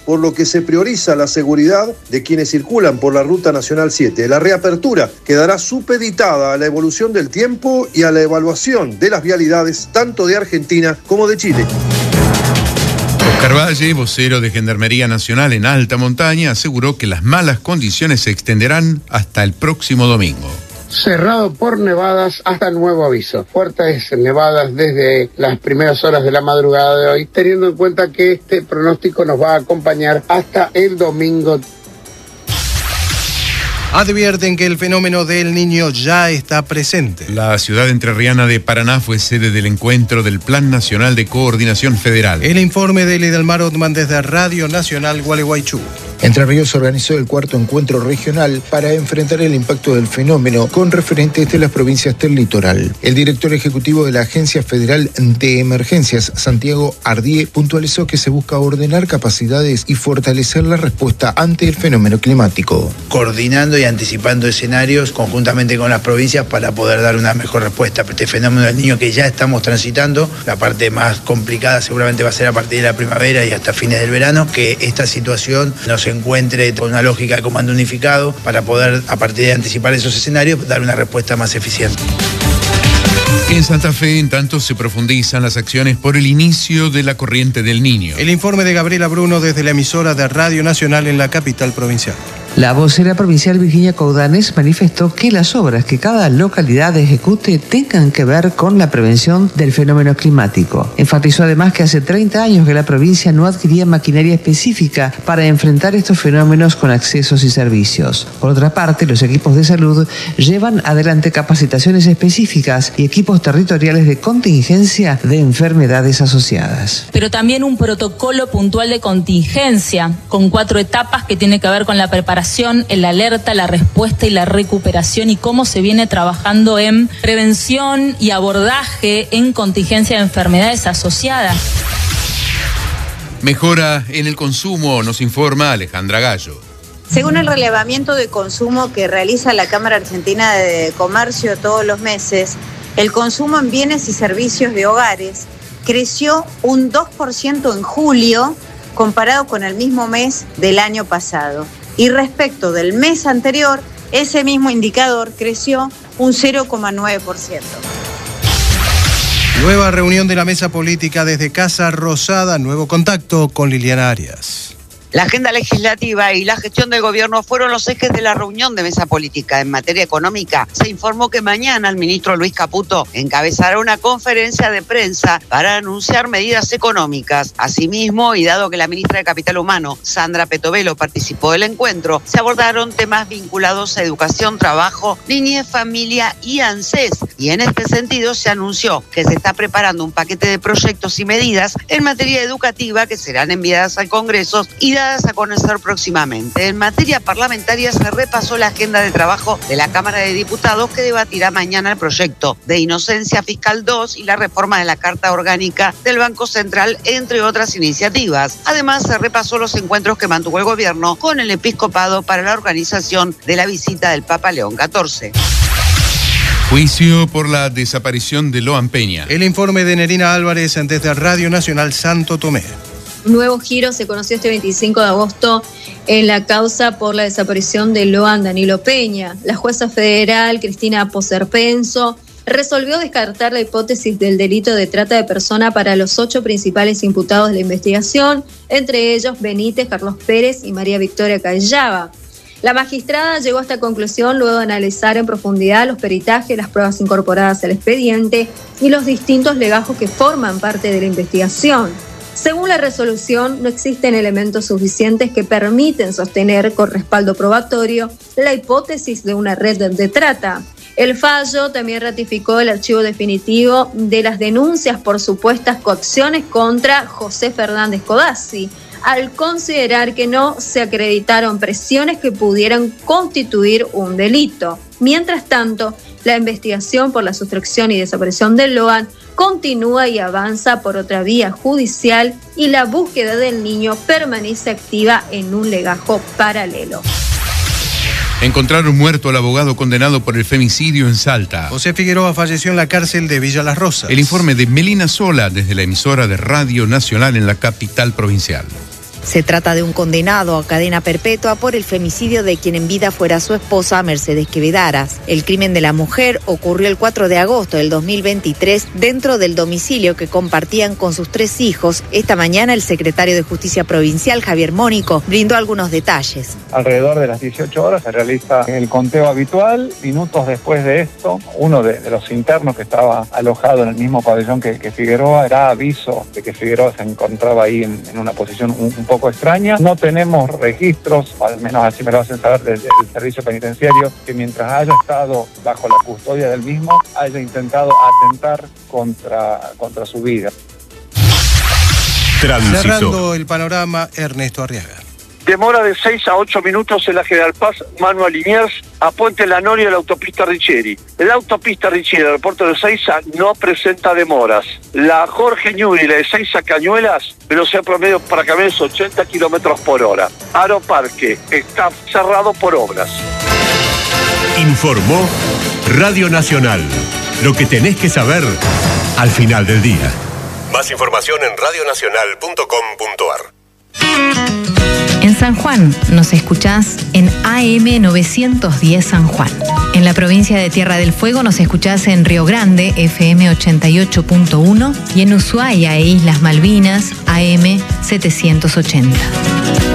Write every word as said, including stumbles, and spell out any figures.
por lo que se prioriza la seguridad de quienes circulan por la Ruta Nacional siete. La reapertura quedará supeditada a la evolución del tiempo y a la evaluación de las vialidades tanto de Argentina como de Chile. Oscar Valle, vocero de Gendarmería Nacional en alta montaña, aseguró que las malas condiciones se extenderán hasta el próximo domingo. Cerrado por nevadas hasta nuevo aviso. Fuertes nevadas desde las primeras horas de la madrugada de hoy, teniendo en cuenta que este pronóstico nos va a acompañar hasta el domingo. Advierten que el fenómeno del Niño ya está presente. La ciudad entrerriana de Paraná fue sede del encuentro del Plan Nacional de Coordinación Federal. El informe de Lidelmar Otman desde Radio Nacional Gualeguaychú. Entre Ríos organizó el cuarto encuentro regional para enfrentar el impacto del fenómeno con referentes de las provincias del litoral. El director ejecutivo de la Agencia Federal de Emergencias, Santiago Ardié, puntualizó que se busca ordenar capacidades y fortalecer la respuesta ante el fenómeno climático. Coordinando y anticipando escenarios conjuntamente con las provincias para poder dar una mejor respuesta a este fenómeno del Niño que ya estamos transitando. La parte más complicada seguramente va a ser a partir de la primavera y hasta fines del verano, que esta situación nos encuentre con una lógica de comando unificado para poder, a partir de anticipar esos escenarios, dar una respuesta más eficiente. En Santa Fe, en tanto, se profundizan las acciones por el inicio de la corriente del Niño. El informe de Gabriela Bruno desde la emisora de Radio Nacional en la capital provincial. La vocera provincial Virginia Coudanes manifestó que las obras que cada localidad ejecute tengan que ver con la prevención del fenómeno climático. Enfatizó además que hace treinta años que la provincia no adquiría maquinaria específica para enfrentar estos fenómenos con accesos y servicios. Por otra parte, los equipos de salud llevan adelante capacitaciones específicas y equipos territoriales de contingencia de enfermedades asociadas. Pero también un protocolo puntual de contingencia con cuatro etapas que tiene que ver con la preparación, el alerta, la respuesta y la recuperación, y cómo se viene trabajando en prevención y abordaje en contingencia de enfermedades asociadas. Mejora en el consumo, nos informa Alejandra Gallo. Según el relevamiento de consumo que realiza la Cámara Argentina de Comercio todos los meses, el consumo en bienes y servicios de hogares creció un dos por ciento en julio comparado con el mismo mes del año pasado. Y respecto del mes anterior, ese mismo indicador creció un cero coma nueve por ciento. Nueva reunión de la mesa política desde Casa Rosada, nuevo contacto con Liliana Arias. La agenda legislativa y la gestión del gobierno fueron los ejes de la reunión de mesa política. En materia económica, se informó que mañana el ministro Luis Caputo encabezará una conferencia de prensa para anunciar medidas económicas. Asimismo, y dado que la ministra de Capital Humano, Sandra Petovelo, participó del encuentro, se abordaron temas vinculados a educación, trabajo, niñez, familia y ANSES. Y en este sentido se anunció que se está preparando un paquete de proyectos y medidas en materia educativa que serán enviadas al Congreso y dadas a conocer próximamente. En materia parlamentaria se repasó la agenda de trabajo de la Cámara de Diputados, que debatirá mañana el proyecto de Inocencia Fiscal dos y la reforma de la Carta Orgánica del Banco Central, entre otras iniciativas. Además, se repasó los encuentros que mantuvo el gobierno con el episcopado para la organización de la visita del Papa León catorce. Juicio por la desaparición de Loan Peña. El informe de Nerina Álvarez desde Radio Nacional Santo Tomé. Un nuevo giro se conoció este veinticinco de agosto en la causa por la desaparición de Loan Danilo Peña. La jueza federal Cristina Poserpenso resolvió descartar la hipótesis del delito de trata de persona para los ocho principales imputados de la investigación, entre ellos Benítez, Carlos Pérez y María Victoria Callaba. La magistrada llegó a esta conclusión luego de analizar en profundidad los peritajes, las pruebas incorporadas al expediente y los distintos legajos que forman parte de la investigación. Según la resolución, no existen elementos suficientes que permiten sostener con respaldo probatorio la hipótesis de una red de trata. El fallo también ratificó el archivo definitivo de las denuncias por supuestas coacciones contra José Fernández Codazzi, al considerar que no se acreditaron presiones que pudieran constituir un delito. Mientras tanto, la investigación por la sustracción y desaparición de Loan continúa y avanza por otra vía judicial, y la búsqueda del niño permanece activa en un legajo paralelo. Encontraron muerto al abogado condenado por el femicidio en Salta. José Figueroa falleció en la cárcel de Villa Las Rosas. El informe de Melina Sola desde la emisora de Radio Nacional en la capital provincial. Se trata de un condenado a cadena perpetua por el femicidio de quien en vida fuera su esposa, Mercedes Quevedaras. El crimen de la mujer ocurrió el cuatro de agosto del dos mil veintitrés dentro del domicilio que compartían con sus tres hijos. Esta mañana el secretario de Justicia Provincial, Javier Mónico, brindó algunos detalles. Alrededor de las dieciocho horas se realiza el conteo habitual. Minutos después de esto, uno de, de los internos que estaba alojado en el mismo pabellón que, que Figueroa da aviso de que Figueroa se encontraba ahí en, en una posición un, un poco extraña. No tenemos registros, al menos así me lo hacen saber desde el servicio penitenciario, que mientras haya estado bajo la custodia del mismo, haya intentado atentar contra, contra su vida. Tránsito. Cerrando el panorama, Ernesto Arriaga. Demora de seis a ocho minutos en la General Paz, Manuel Liniers, a Puente La Noria y la autopista Richieri. La autopista Richieri del aeropuerto de Ezeiza no presenta demoras. La Jorge Newbery y la de Ezeiza Cañuelas, velocidad promedio para camiones ochenta kilómetros por hora. Aeroparque está cerrado por obras. Informó Radio Nacional. Lo que tenés que saber al final del día. Más información en radio nacional punto com punto a r. En San Juan nos escuchás en A M novecientos diez San Juan. En la provincia de Tierra del Fuego nos escuchás en Río Grande, F M ochenta y ocho punto uno, y en Ushuaia e Islas Malvinas, A M setecientos ochenta.